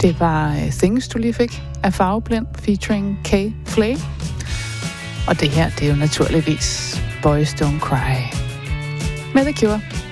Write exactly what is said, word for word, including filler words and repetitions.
Det var uh, Things, du lige fik af Farveblind featuring K. Flay. Og det her, det er jo naturligvis Boys Don't Cry med The Cure.